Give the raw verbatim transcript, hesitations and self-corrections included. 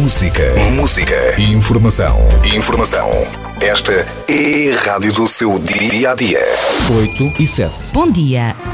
Música. Música. Informação. Informação. Esta é a rádio do seu dia a dia. oito e sete. Bom dia.